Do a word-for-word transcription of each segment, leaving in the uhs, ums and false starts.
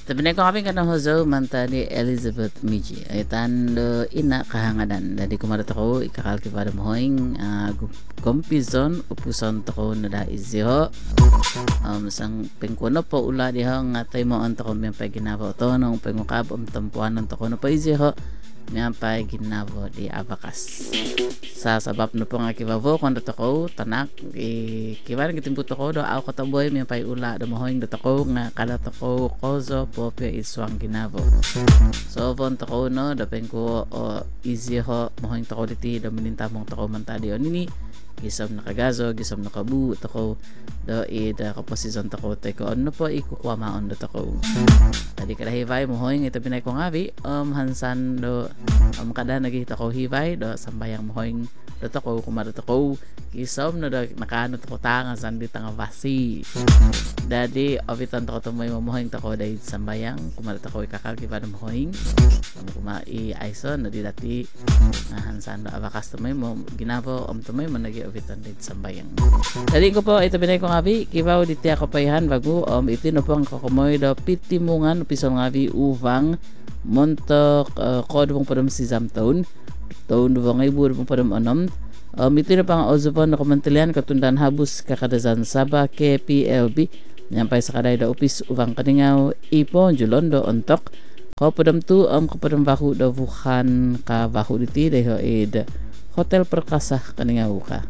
Tabi ko kami kanang hozo manta ni Elizabeth Miji. Ay tando ina kahangadan. Dadi kumarat ako ikakalki para mohoing uh, kompizon upuson tako na da izyo. Um, sang pengkono po ula diha nga tay mo anto ko mi pa ginabo to nang pengukab um tampuan anto ko na pa izyo. Mi pa ginabo di abakas. Sa sabab no po nga kibavo kung dato ko tanak i kibar gitimputo ko do ako kataboy mi pa ula do mohoing dato ko nga kada to ko kozo popya iswang ginabo. So von to ko no dapen ko o easy ho mohoing to ko diti do minintamong to ko mantadi o nini gisam nakagazo gisam nakabu to ko do ida ko posisyon to ko te ko ano po ikukuha maon do to ko tadi kada hivay mohoing ito pinay ko ngabi um hansan do um kada nagita ko hivay do sambayang mohoing do to ko kumaro to ko gisam no do nakano to ko tanga sandi tanga basi dadi obitan to ko to may mohoing to ko dahil sambayang kumaro to ko ikakagi pa mohoing um kuma i aison no di dati na hansan do abakas to may mo ginabo um to may managi obitan dahil sambayang dali ko po ito pinay ko ngabi kibaw diti ako payhan bago um iti no po ang kakumoy do pitimungan upisong ngabi uvang montok uh, kodong padam si zamtaon taon do ngay buro pong padam anom um iti no pang ozupon na komantilian katundan habus kakadazan saba K P L B nyampay sa kaday da upis uvang kaningaw ipon julon do ontok ko padam tu um kapadam bahu do vuhan ka bahu diti deho ed Hotel Perkasa kaningaw ka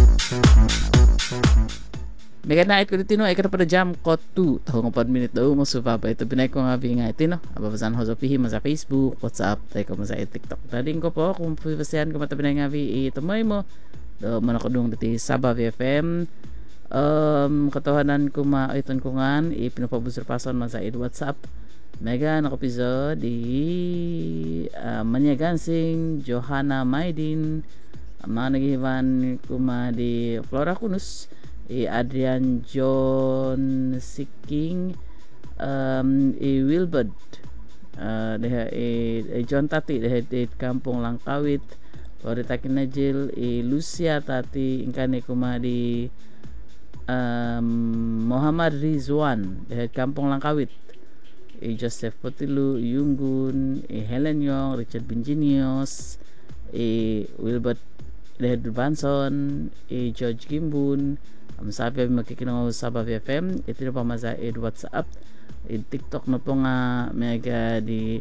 Mega night ko dito no, ay kada pada jam ko two taho ng pod minute daw mo subaba ito binay ko nga binga ito no. Ababasan ho sa pihi mo sa Facebook, WhatsApp, tay ko mo sa TikTok. Dading ko po kung pipasihan ko mata binay nga bi ito mo do man ako dong dito Sabah F M. Um katawanan ko ma iton ko ngan ipinapabusur pason man sa WhatsApp. Mega nako episode di uh, Manyagansing Johanna Maidin managiban kuma di Flora Kunus i Adrian John Siking um i Wilbert uh, deha i, i John Tati deha di Kampung Langkawit Florita Kinajil i Lucia Tati ingkani kuma di um, Muhammad Rizwan deha Kampung Langkawit i Joseph Potilu Yunggun i Helen Yong Richard Binjinios i Wilbert deha Durbanson i George Gimbun Um, sabi magkikinong sa Sabah F M ito na pa masa ed WhatsApp ed TikTok na po nga mega di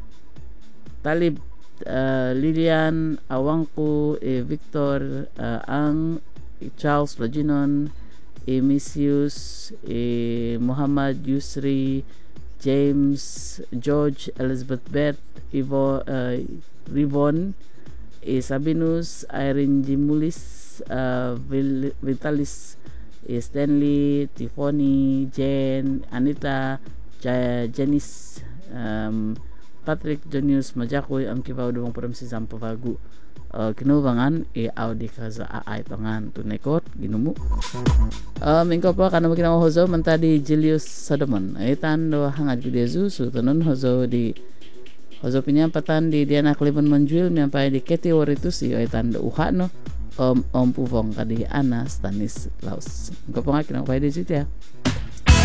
Talib uh, Lilian Awangko e Victor uh, ang e Charles Laginon e Misius e Muhammad Yusri James George Elizabeth Beth Ivo uh, Rivon e Sabinus Irene Jimulis uh, Vitalis Stanley, Tiffany, Jen, Anita, J- Janice, um, Patrick, Jonius, Majakoy, ang kibaw dumang param si Zampo Vagu. Uh, kinubangan, i-audi ka sa aay pangan tunekot, ginumu. Um, ingko po, kanamo kinamo hozo, manta di Julius Sadomon. Ay tando hangad ko di Azusu, tanon hozo di hozo pinyampatan di Diana Cleveland Manjuil, miyampay di Keti Waritusi, ay tando uha no. Om Om Puvong kadi Ana Stanislaus. Engko po nga kinakapay di siya.